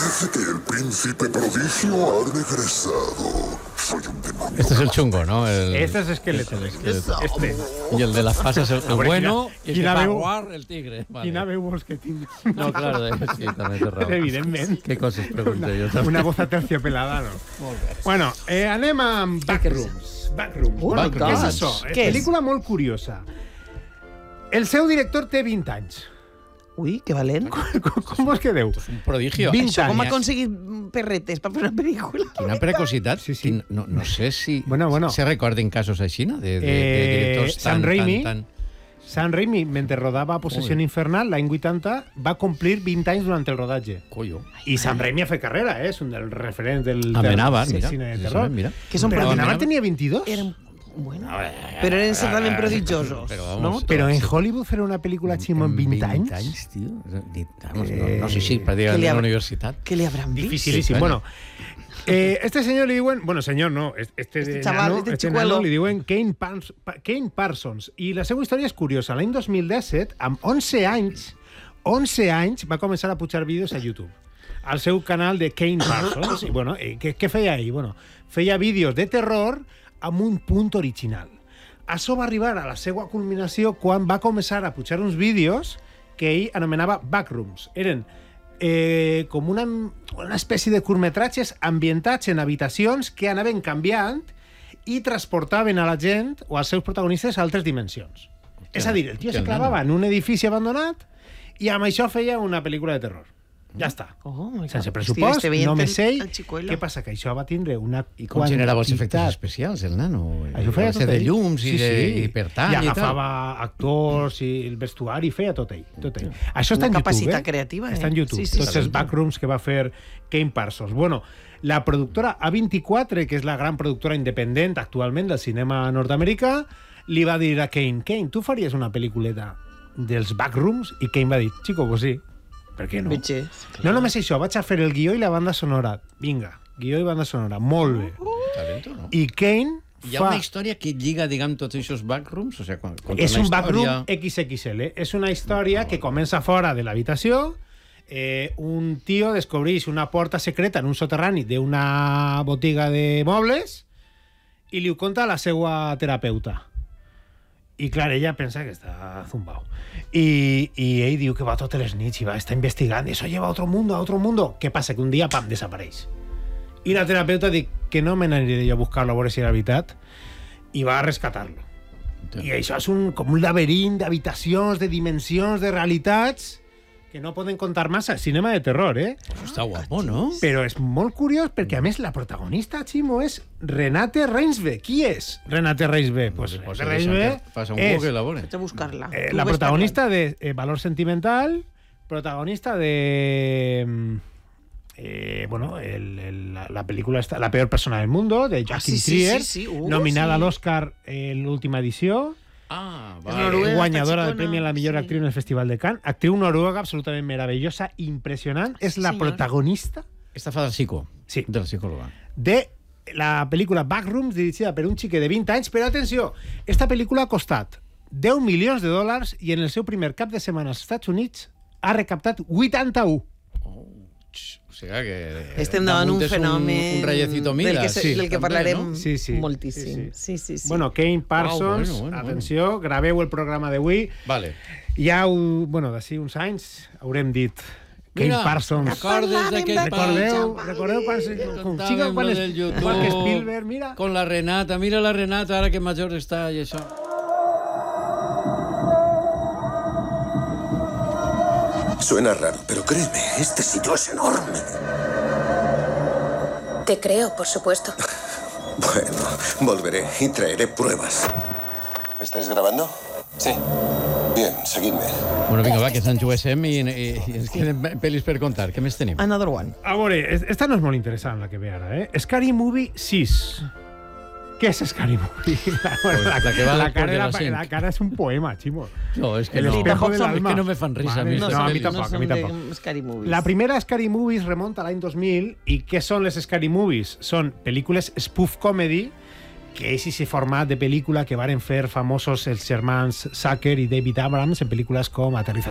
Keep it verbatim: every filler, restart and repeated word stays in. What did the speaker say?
Parece que el príncipe prodigio ha regresado. Soy un demonio. Este es el chungo, ¿no? El... Este es Skeletor. Este. Y el de las pasas el, el bueno y el de veu... Jaguar el tigre. Vale. Quina veu vols que tinc? No, claro, eh, sí, també té raó. Evidentment. Què coses pregunto una, jo també. Una voz aterciopelada, no? Molt bé. Bueno, eh, anem amb Backrooms. Backrooms. Oh, bueno, Backrooms. què és això? És pel·lícula molt curiosa. El seu director té vint anys. Ui, que valent. Com, com vos quedeu? És un prodigio. vint Això, com ha anys. aconseguit perretes per fer una pel·lícula? Quina precocitat. Sí, sí. Quin, no, no sé si Bueno, bueno. se recorden casos així, no? De, de, de Eh, directors tan, Sam Raimi, tan, tan... Sam Raimi, mentre rodava Possessió Infernal, l'any vuitanta, va complir vint anys durant el rodatge. Collo. I Sam Raimi ha fet carrera, eh? És un dels referents del, del Amenábar, mira. cine de terror. Mira. Que són Però prodigiosos. Amenábar tenia vint-i-dos. Eren, bueno, però eren certament prodigiosos, Però, no? vamos, Però en Hollywood fer una pel·lícula ximo en vint anys? vint anys, tio. Vamos, no, no sé si per dir Que li a la habrà- universitat. Què li habrán vist? Dificilíssim. Sí, Bueno, eh, este señor le diuen... Bueno, señor no, este, Este nano, chaval, este este chicuelo. nano li diuen Kane, Pars, Kane Parsons. I la seva història és curiosa. L'any dos mil disset, amb onze anys, onze anys, va començar a pujar vídeos a YouTube. Al seu canal de Kane Parsons. I, bueno, eh, què, què feia ell? Bueno, feia vídeos de terror amb un punt original. Això va arribar a la seva culminació quan va començar a pujar uns vídeos que ell anomenava Backrooms. Eren eh, com una, una espècie de curtmetratges ambientats en habitacions que anaven canviant i transportaven a la gent o als seus protagonistes a altres dimensions. Hòstia, És a dir, el tio hòstia, se clavava en un edifici abandonat i amb això feia una pel·lícula de terror. Ja està. Oh, my God. Sense pressupost, Estic veient només el- ell. el xicuelo. Què passa? Que això va tindre una I com generava els efectes quantitat. especials, el nano? Això feia tot de ell. llums i, Sí, de, sí. i per tant I i, tal. agafava actors i el vestuari, feia tot ell. Tot ell. Això està en Una YouTube, capacitat eh? creativa, eh? Està en YouTube. Sí, sí, Tots sí. els backrooms que va fer Kane Parsons. Bueno, la productora A vint-i-quatre, que és la gran productora independent actualment del cinema nord-americà, li va dir a Kane, Kane, tu faries una pel·lículeta dels backrooms? I Kane va dir, chico, pues sí. Per què no? Bitxes. No només això, vaig a fer el guió i la banda sonora. Vinga, guió i banda sonora. Molt bé. Talento, no? I Kane Hi ha fa... una història que lliga, diguem, tots aquests backrooms? O sigui, quan, quan És una un backroom història... equis equis ele. És una història que comença fora de l'habitació. Eh, un tio descobreix una porta secreta en un soterrani d'una botiga de mobles i li ho conta a la seva terapeuta. I, clar, ella pensa que està zumbao. I, i ell diu que va totes les nits i va estar investigant. I això lleva a otro mundo, a otro mundo. Què passa? Que un dia, pam, desapareix. I la terapeuta diu que no me n'aniré jo a buscar-lo a veure si era veritat. I va a rescatar-lo. I això és un, com un laberint d'habitacions, de dimensions, de realitats que no poden contar massa. Cinema de terror, eh? Això està guapo, no? Però és molt curiós perquè, a més, la protagonista, Ximo, és Renate Reinsve. Qui és Renate Reinsve? Pues Renate Reinsve Passa un és Google, a veure. Vaig a buscar-la. eh, Tu la ves protagonista de eh, Valor Sentimental, protagonista de... mm, Eh, bueno, el, el, la, la película está, La peor persona del mundo, de Joachim Ah, sí, sí, Trier, sí, sí. Uh, nominada sí. a l'Oscar en l'última edició. Ah, És vale. noruega. Guanyadora del xicona, premi a la millor sí. actriu en el Festival de Cannes. Actriu noruega absolutament meravellosa, impressionant. És la senyor. protagonista Esta fa del psico. Sí. De la psicòloga. de la pel·lícula Backrooms, dirigida per un xique de vint anys. Però atenció, esta pel·lícula ha costat deu milions de dòlars i en el seu primer cap de setmana als Estats Units ha recaptat vuitanta-un. Oh, o sigui que... Estem davant un damunt és fenomen Un, un rayecito del mira. que, se, sí, del que també, parlarem no? Sí, sí. moltíssim. Sí, Sí, sí, sí. Bueno, Kane Parsons, Wow, bueno, bueno, atenció, graveu el programa d'avui. Vale. Ja, ho, bueno, d'ací uns anys haurem dit Kane Mira, Parsons. recordes d'aquell Recordeu, patx? recordeu quan, se- com Contàvem xica, quan, lo es, del YouTube, quan que Spielberg, mira... Con la Renata, mira la Renata ara que major està i això. Suena raro, pero créeme, este sitio es enorme. Te creo, por supuesto. Bueno, volveré y traeré pruebas. ¿Estáis grabando? Sí. Bien, seguidme. Bueno, vinga, va, que ens enxuguem i, i, i ens queden pel·lis per contar. Què més tenim? Another one. A veure, es- esta no és molt interessant, la que ve ara, eh? Scary Movie sis. Què és Scary Movie? La, Pues la que va la, después cara, de la, las cinc. la cara és un poema, Ximo. No, és que El no. espejo del És alma. que no me fan risa a mi. Vale, estas no, a mi pel·lis. tampoc, a mi som tampoc. de Scary Movies. La primera Scary Movies remunta a l'any dos mil i què són les Scary Movies? Són pel·lícules spoof comedy, que és aquest format de pel·lícula que varen fer famosos els germans Zucker i David Abrams en pel·lícules com Aterriza